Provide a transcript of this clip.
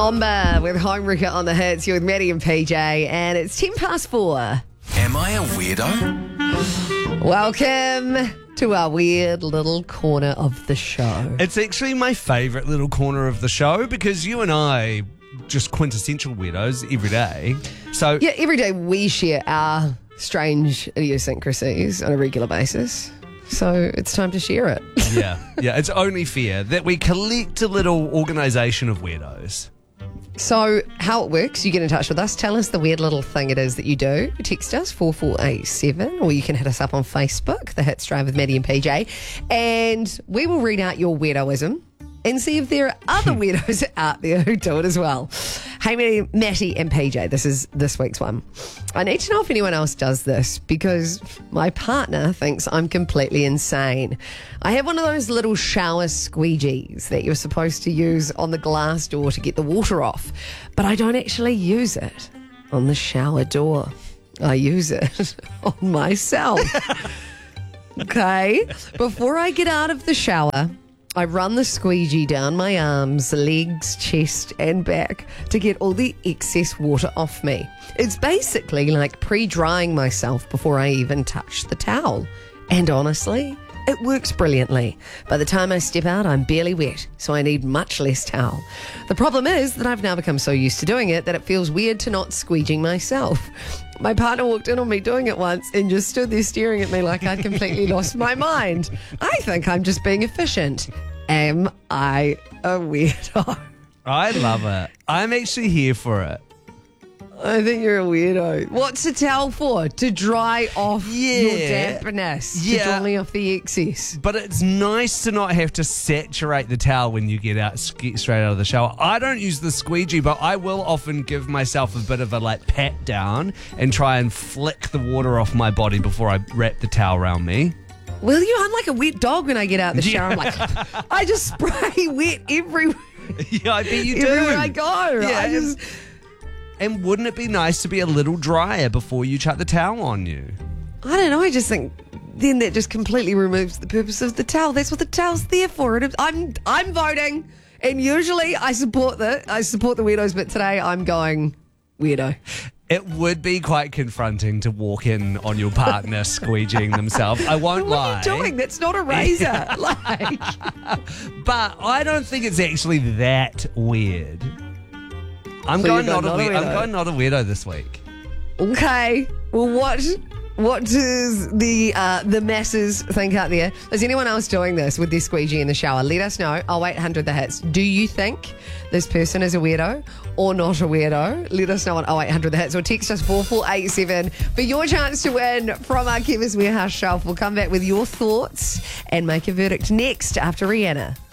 Omba with Homewrecker on the hits. You're with Maddie and PJ, and it's 4:10. Am I a weirdo? Welcome to our weird little corner of the show. It's actually my favourite little corner of the show because you and I just quintessential weirdos every day. So Yeah, every day we share our strange idiosyncrasies on a regular basis. So it's time to share it. yeah, it's only fair that we collect a little organisation of weirdos. So how it works, you get in touch with us. Tell us the weird little thing it is that you do. Text us 4487, or you can hit us up on Facebook, The Hits Drive with Maddie and PJ. And we will read out your weirdoism and see if there are other weirdos out there who do it as well. Hey, Matty and PJ, this is this week's one. I need to know if anyone else does this because my partner thinks I'm completely insane. I have one of those little shower squeegees that you're supposed to use on the glass door to get the water off, but I don't actually use it on the shower door. I use it on myself. Okay? Before I get out of the shower, I run the squeegee down my arms, legs, chest and back to get all the excess water off me. It's basically like pre-drying myself before I even touch the towel. And honestly, it works brilliantly. By the time I step out, I'm barely wet, so I need much less towel. The problem is that I've now become so used to doing it that it feels weird to not squeegeeing myself. My partner walked in on me doing it once and just stood there staring at me like I'd completely lost my mind. I think I'm just being efficient. Am I a weirdo? I love it. I'm actually here for it. I think you're a weirdo. What's a towel for? To dry off your Yeah. dampness. Yeah. To dry off the excess. But it's nice to not have to saturate the towel when you get straight out of the shower. I don't use the squeegee, but I will often give myself a bit of a pat down and try and flick the water off my body before I wrap the towel around me. Will you? I'm like a wet dog when I get out of the shower. I'm like, I just spray wet everywhere. Yeah, I bet you do. Everywhere I go. Yeah, and wouldn't it be nice to be a little drier before you chuck the towel on you? I don't know. I just think then that just completely removes the purpose of the towel. That's what the towel's there for. I'm voting, and usually I support the weirdos, but today I'm going weirdo. It would be quite confronting to walk in on your partner squeegeeing themselves. I won't lie. What are you doing? That's not a razor. But I don't think it's actually that weird. I'm So going you're not a going weirdo. not a I'm going not a weirdo this week. Okay. Well, what does the masses think out there? Is anyone else doing this with their squeegee in the shower? Let us know. 0800 The Hits. Do you think this person is a weirdo or not a weirdo? Let us know on 0800 The Hits or text us 4487 for your chance to win from our Chemist Warehouse shelf. We'll come back with your thoughts and make a verdict next after Rihanna.